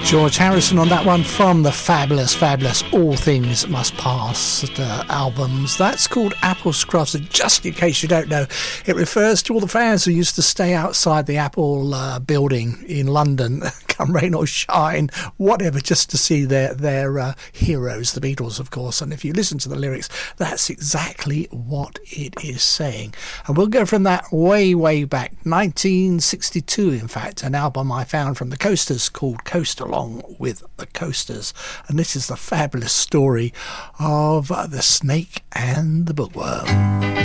George Harrison on that one from the fabulous All Things Must Pass albums. That's called Apple Scrubs, and just in case you don't know, it refers to all the fans who used to stay outside the Apple building in London, come rain or shine, whatever, just to see their heroes, the Beatles, of course. And if you listen to the lyrics, that's exactly what it is saying. And we'll go from that way back, 1962, in fact, an album I found from the Coasters called Coast Along with the Coasters, and this is the fabulous story of the snake and the bookworm.